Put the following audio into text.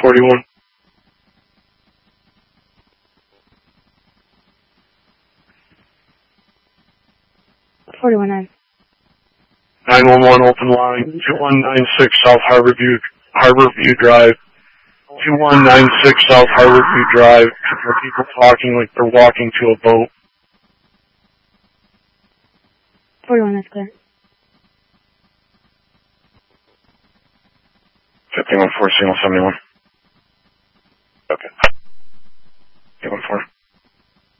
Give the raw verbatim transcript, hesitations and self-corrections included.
forty-one. forty-one nine. nine one one open line, two one nine six South Harborview, Harborview Drive. two one nine six South Harborview Drive. There are people talking like they're walking to a boat. forty-one, that's clear. fifty-one four, signal seventy-one.